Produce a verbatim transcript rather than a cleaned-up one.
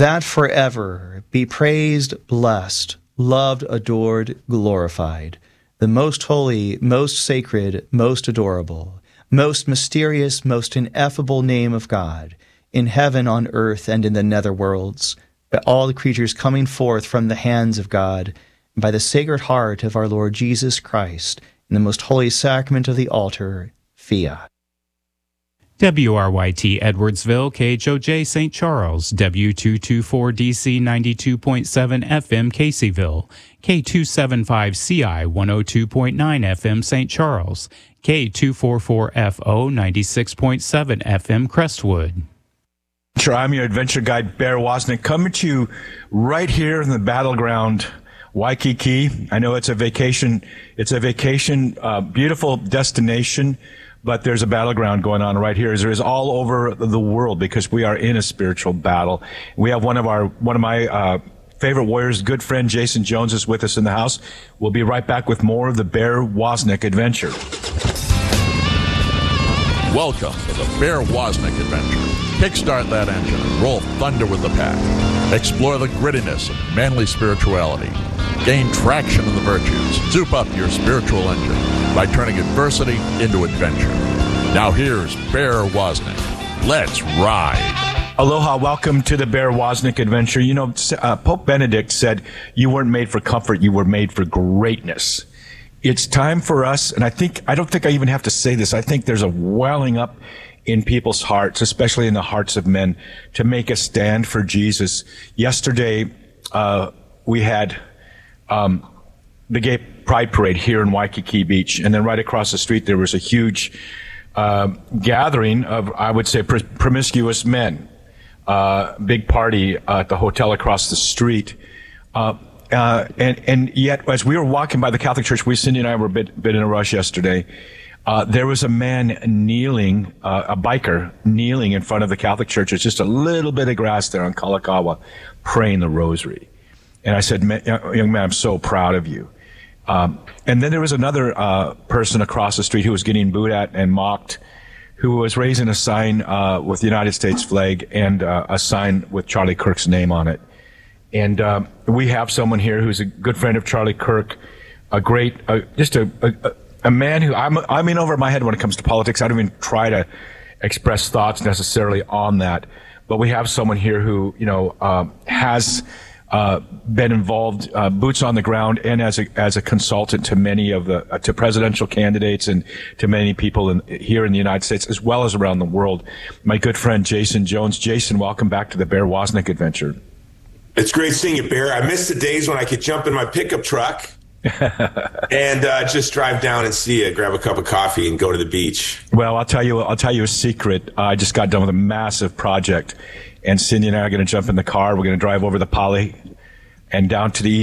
that forever be praised, blessed, loved, adored, glorified, the most holy, most sacred, most adorable, most mysterious, most ineffable name of God, in heaven, on earth, and in the netherworlds, by all the creatures coming forth from the hands of God, and by the sacred heart of our Lord Jesus Christ, in the most holy sacrament of the altar, fiat. W R Y T Edwardsville, K H O J Saint Charles, W two twenty-four D C ninety-two point seven F M Caseyville, K two seventy-five C I one oh two point nine F M Saint Charles, K two forty-four F O ninety-six point seven F M Crestwood. Sure, I'm your adventure guide, Bear Wozniak, coming to you right here in the battleground, Waikiki. I know it's a vacation, it's a vacation, uh, beautiful destination, but there's a battleground going on right here, as there is all over the world, because we are in a spiritual battle. We have one of our, one of my, uh, favorite warriors, good friend Jason Jones is with us in the house. We'll be right back with more of the Bear Wozniak adventure. Welcome to the Bear Wozniak adventure. Kickstart that engine and roll thunder with the pack. Explore the grittiness of manly spirituality. Gain traction in the virtues. Soup up your spiritual engine by turning adversity into adventure. Now here's Bear Wozniak. Let's ride. Aloha, welcome to the Bear Wozniak adventure. You know, uh, Pope Benedict said, you weren't made for comfort, you were made for greatness. It's time for us, and I think, I don't think I even have to say this, I think there's a welling up in people's hearts, especially in the hearts of men, to make a stand for Jesus. Yesterday, uh, we had um, the Gay Pride Parade here in Waikiki Beach, and then right across the street there was a huge uh, gathering of, I would say, pr- promiscuous men. Uh, big party uh, at the hotel across the street. Uh, uh, and, and yet, as we were walking by the Catholic Church, we, Cindy and I were a bit, bit in a rush yesterday. Uh, there was a man kneeling, uh, a biker kneeling in front of the Catholic Church. There's just a little bit of grass there on Kalakaua, praying the rosary. And I said, young man, I'm so proud of you. Um, and then there was another uh, person across the street who was getting booed at and mocked, who was raising a sign uh, with the United States flag and uh, a sign with Charlie Kirk's name on it. And uh, we have someone here who's a good friend of Charlie Kirk, a great, uh, just a, a, a man who, I'm, I'm in over my head when it comes to politics. I don't even try to express thoughts necessarily on that. But we have someone here who, you know, uh, has uh, been involved, uh, boots on the ground, and as a as a consultant to many of the uh, to presidential candidates and to many people in, here in the United States as well as around the world. My good friend Jason Jones. Jason, welcome back to the Bear Wozniak adventure. It's great seeing you, Bear. I miss the days when I could jump in my pickup truck and uh, just drive down and see you, grab a cup of coffee, and go to the beach. Well, I'll tell you, I'll tell you a secret. Uh, I just got done with a massive project, and Cindy and I are going to jump in the car. We're going to drive over the Pali and down to the east.